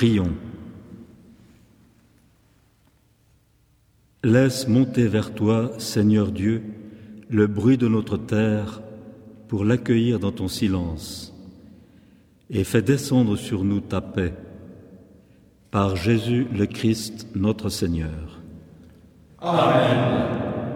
Prions. Laisse monter vers toi, Seigneur Dieu, le bruit de notre terre pour l'accueillir dans ton silence, et fais descendre sur nous ta paix. Par Jésus le Christ, notre Seigneur. Amen.